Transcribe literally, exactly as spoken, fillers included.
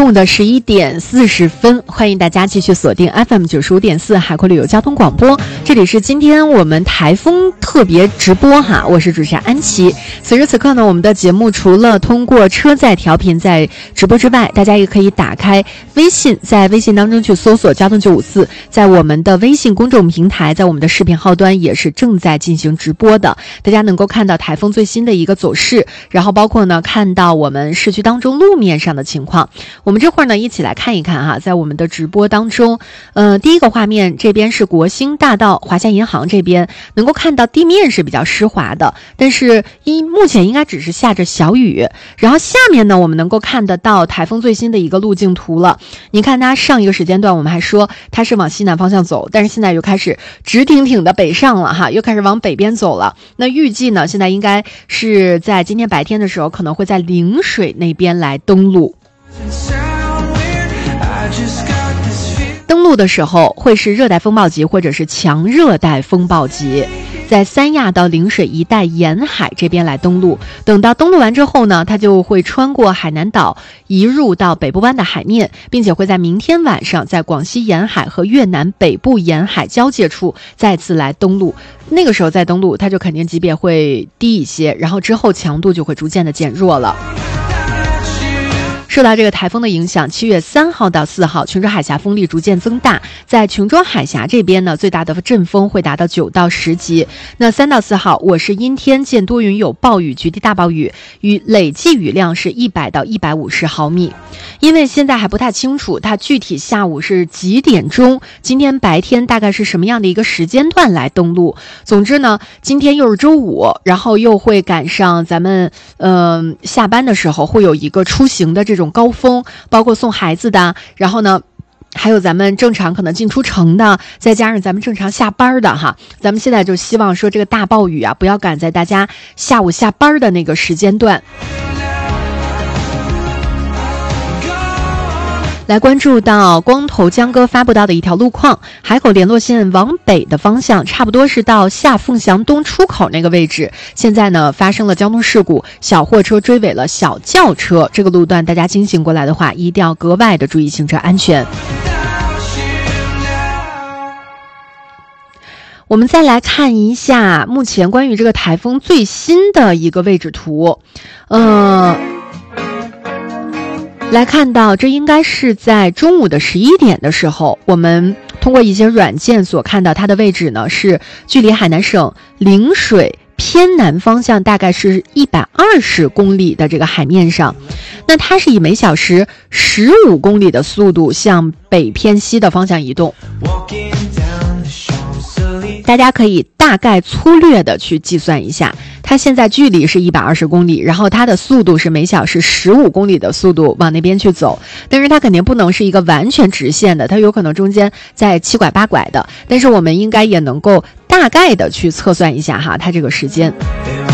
中午的十一点四十分，欢迎大家继续锁定 F M 九十五点四海阔旅游交通广播，这里是今天我们台风特别直播哈，我是主持人安琪。此时此刻呢，我们的节目除了通过车载调频在直播之外，大家也可以打开微信，在微信当中去搜索交通九五四，在我们的微信公众平台，在我们的视频号端也是正在进行直播的，大家能够看到台风最新的一个走势，然后包括呢看到我们市区当中路面上的情况。我们这会儿呢一起来看一看哈，在我们的直播当中，呃，第一个画面这边是国兴大道华夏银行这边，能够看到地面是比较湿滑的，但是因目前应该只是下着小雨。然后下面呢，我们能够看得到台风最新的一个路径图了。你看它上一个时间段我们还说它是往西南方向走，但是现在又开始直挺挺的北上了哈，又开始往北边走了。那预计呢，现在应该是在今天白天的时候，可能会在陵水那边来登陆。登陆的时候会是热带风暴级或者是强热带风暴级，在三亚到陵水一带沿海这边来登陆。等到登陆完之后呢，它就会穿过海南岛移入到北部湾的海面，并且会在明天晚上在广西沿海和越南北部沿海交界处再次来登陆。那个时候再登陆，它就肯定级别会低一些，然后之后强度就会逐渐的减弱了。受到这个台风的影响，七月三号到四号，琼州海峡风力逐渐增大。在琼州海峡这边呢，最大的阵风会达到九到十级。那三到四号，我市阴天见多云有暴雨，局地大暴雨，与累计雨量是一百到一百五十毫米。因为现在还不太清楚它具体下午是几点钟，今天白天大概是什么样的一个时间段来登陆。总之呢，今天又是周五，然后又会赶上咱们嗯、呃、下班的时候会有一个出行的这种高峰，包括送孩子的，然后呢还有咱们正常可能进出城的，再加上咱们正常下班的哈，咱们现在就希望说这个大暴雨啊不要赶在大家下午下班的那个时间段。来关注到光头江哥发布到的一条路况，海口联络线往北的方向，差不多是到下凤翔东出口那个位置，现在呢发生了交通事故，小货车追尾了小轿车，这个路段大家经行过来的话，一定要格外的注意行车安全。我们再来看一下目前关于这个台风最新的一个位置图，呃来看到这应该是在中午的十一点的时候，我们通过一些软件所看到它的位置呢是距离海南省陵水偏南方向大概是一百二十公里的这个海面上。那它是以每小时十五公里的速度向北偏西的方向移动，大家可以大概粗略的去计算一下，它现在距离是一百二十公里，然后它的速度是每小时十五公里的速度往那边去走，但是它肯定不能是一个完全直线的，它有可能中间在七拐八拐的，但是我们应该也能够大概的去测算一下哈，它这个时间。